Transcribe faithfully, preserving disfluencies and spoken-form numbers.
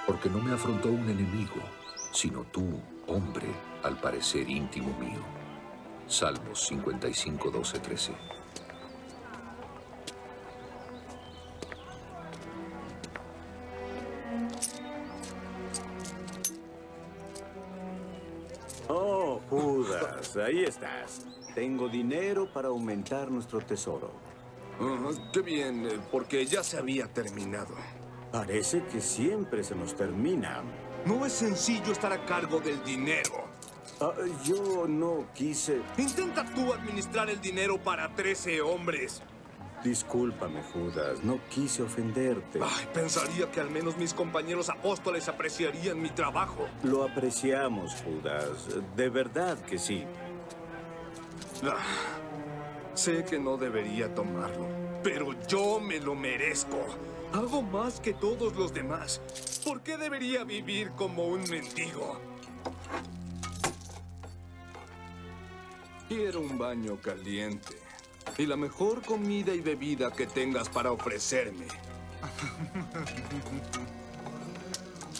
porque no me afrontó un enemigo, sino tú, hombre, al parecer íntimo mío. Salmos cincuenta y cinco, doce, trece. Oh, Judas, ahí estás. Tengo dinero para aumentar nuestro tesoro. Uh, qué bien, eh, porque ya se había terminado. Parece que siempre se nos termina. No es sencillo estar a cargo del dinero. Ah, yo no quise... Intenta tú administrar el dinero para trece hombres. Discúlpame, Judas, no quise ofenderte. Ay, pensaría que al menos mis compañeros apóstoles apreciarían mi trabajo. Lo apreciamos, Judas. De verdad que sí. Ah, sé que no debería tomarlo, pero yo me lo merezco. Hago más que todos los demás. ¿Por qué debería vivir como un mendigo? Quiero un baño caliente y la mejor comida y bebida que tengas para ofrecerme.